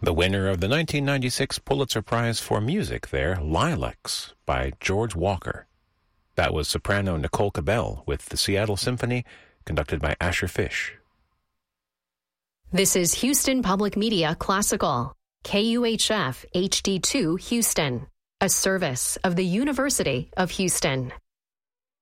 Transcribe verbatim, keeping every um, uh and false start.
The winner of the nineteen ninety-six Pulitzer Prize for Music there, Lilacs by George Walker. That was soprano Nicole Cabell with the Seattle Symphony, conducted by Asher Fish. This is Houston Public Media Classical, K U H F H D two Houston, a service of the University of Houston.